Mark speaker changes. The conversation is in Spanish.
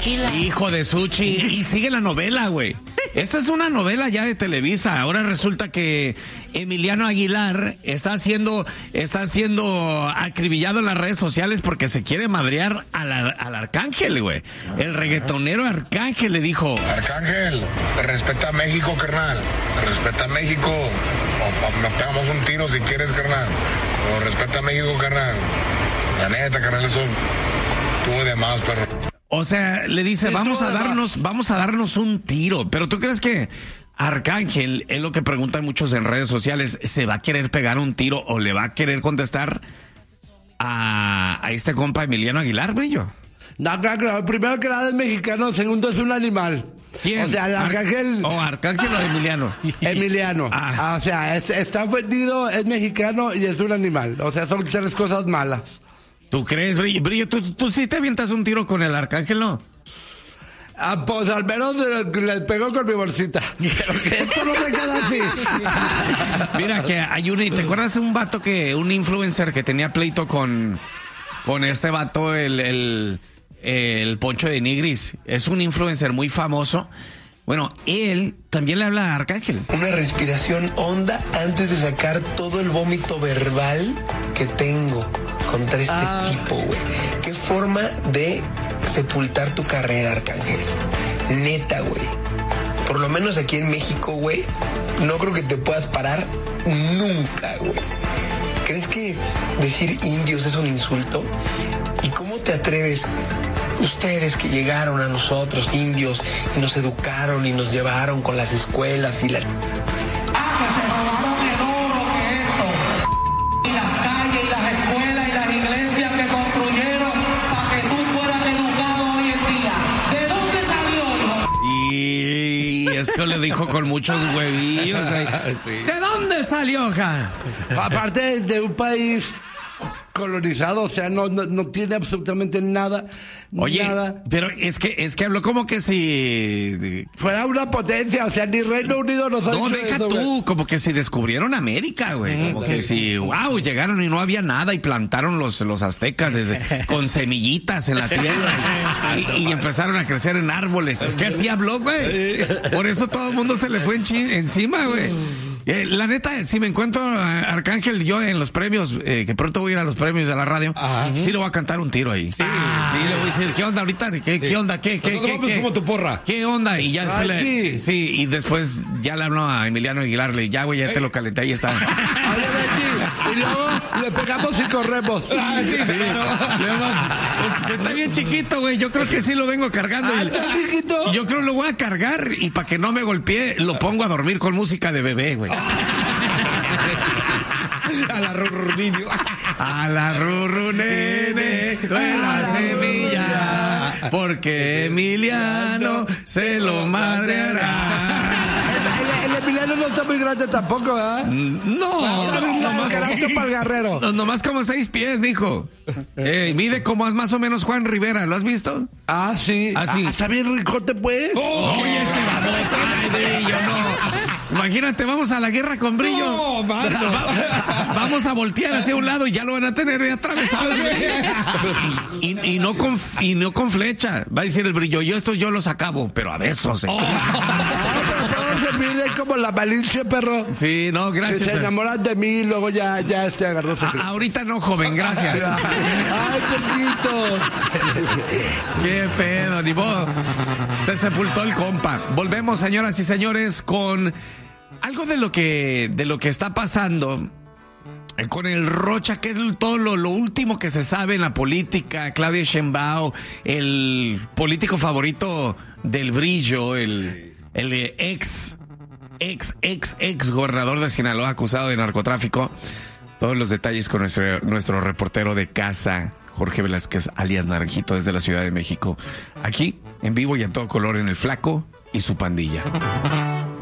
Speaker 1: tequila.
Speaker 2: Hijo de Suchi. Y sigue la novela, güey. Esta es una novela ya de Televisa. Ahora resulta que Emiliano Aguilar está siendo acribillado en las redes sociales porque se quiere madrear al Arcángel, güey. El reggaetonero Arcángel le dijo:
Speaker 3: Arcángel, respeta a México, carnal. Respeta a México. O nos pegamos un tiro si quieres, carnal. O respeta a México, carnal. La neta, carnal, eso tuvo de más, perro.
Speaker 2: O sea, le dice, vamos a darnos un tiro. Pero ¿tú crees que Arcángel, es lo que preguntan muchos en redes sociales, se va a querer pegar un tiro o le va a querer contestar a este compa Emiliano Aguilar, brillo?
Speaker 4: No, claro, primero que nada es mexicano, segundo es un animal.
Speaker 2: ¿Quién?
Speaker 4: O sea, el Arcángel...
Speaker 2: ¿Arcángel o Emiliano?
Speaker 4: Emiliano.
Speaker 2: O
Speaker 4: sea, está ofendido, es mexicano y es un animal. O sea, son tres cosas malas.
Speaker 2: ¿Tú crees, Brillo? ¿Tú sí te avientas un tiro con el Arcángel, no?
Speaker 4: Pues al menos le pegó con mi bolsita. Esto no se queda así.
Speaker 2: Mira que hay ¿te acuerdas de un influencer que tenía pleito con este vato, el Poncho de Nigris? Es un influencer muy famoso. Bueno, él también le habla a Arcángel.
Speaker 5: Una respiración honda antes de sacar todo el vómito verbal que tengo contra este tipo, güey. Qué forma de sepultar tu carrera, Arcángel. Neta, güey. Por lo menos aquí en México, güey, no creo que te puedas parar nunca, güey. ¿Crees que decir indios es un insulto? ¿Y cómo te atreves? Ustedes que llegaron a nosotros, indios, y nos educaron y nos llevaron con las escuelas y la...
Speaker 6: Que se robaron el oro que esto. Y las calles y las escuelas y las iglesias que construyeron para que tú fueras educado hoy en día. ¿De dónde salió?
Speaker 2: Y es que le dijo con muchos huevillos. Sí. ¿De dónde salió, ja?
Speaker 4: Aparte de un país colonizado, o sea, no tiene absolutamente nada.
Speaker 2: Oye,
Speaker 4: nada.
Speaker 2: Pero es que habló como que si
Speaker 4: fuera una potencia, o sea, ni Reino Unido nos ha
Speaker 2: No,
Speaker 4: hecho
Speaker 2: deja
Speaker 4: eso,
Speaker 2: tú,
Speaker 4: güey.
Speaker 2: como que si descubrieron América, güey. Como que si, wow, llegaron y no había nada y plantaron los aztecas con semillitas en la tierra y empezaron a crecer en árboles. Es que así habló, güey. Por eso todo el mundo se le fue encima, güey. La neta, si me encuentro a Arcángel yo en los premios, que pronto voy a ir a los premios de la radio, sí le voy a cantar un tiro ahí. Sí, le voy a decir, ¿qué onda ahorita? ¿Qué onda? ¿Qué
Speaker 7: como tu porra.
Speaker 2: ¿Qué onda? Y ya sí, y después ya le habló a Emiliano Aguilar, ya güey, ya te lo calenté, ahí está.
Speaker 4: Y luego le pegamos y corremos.
Speaker 2: Sí. Está bien chiquito, güey. Yo creo que sí lo vengo cargando. Yo creo que lo voy a cargar y para que no me golpee, lo pongo a dormir con música de bebé, güey.
Speaker 7: A la Rurru niño.
Speaker 2: A la Rurru nene de la semilla, porque Emiliano se lo madreará.
Speaker 4: El Emiliano no está muy grande tampoco, ¿verdad?
Speaker 2: No,
Speaker 4: para el guerrero.
Speaker 2: Nomás como 6 pies, mijo. Mide como más o menos Juan Rivera, ¿lo has visto?
Speaker 4: Ah, sí. Está bien ricote, pues.
Speaker 2: Oye, Brillo, no. Imagínate, vamos a la guerra con Brillo.
Speaker 7: No, mano.
Speaker 2: Vamos a voltear hacia un lado y ya lo van a tener atravesado. Y no con flecha. Va a decir el Brillo, yo los acabo, pero a besos.
Speaker 4: Se mide como la malicia, perro.
Speaker 2: Sí, no, gracias.
Speaker 4: Que se enamoran de mí y luego ya se agarró.
Speaker 2: Ahorita no, joven, gracias.
Speaker 4: Ay, poquito.
Speaker 2: Qué pedo, ni modo. Se sepultó el compa. Volvemos, señoras y señores, con algo de lo que está pasando con el Rocha, que es todo lo último que se sabe en la política. Claudia Sheinbaum, el político favorito del Brillo, el ex gobernador de Sinaloa acusado de narcotráfico. Todos los detalles con nuestro reportero de casa, Jorge Velázquez, alias Naranjito, desde la Ciudad de México. Aquí, en vivo y a todo color, en El Flaco y su pandilla.